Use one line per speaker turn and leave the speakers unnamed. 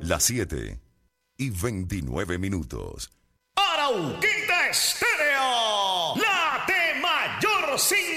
Las 7:29.
Arauquita Estéreo, la de mayor sintonía.